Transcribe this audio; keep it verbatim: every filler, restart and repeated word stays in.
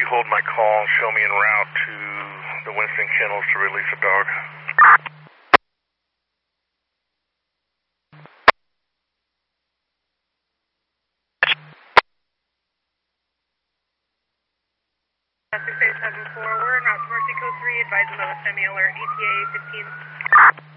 hold my call and show me en route to the Winston Kennels to release a dog. six eight seven four, we're in route to Mercy Code three, advising of a semi-alert E T A fifteen.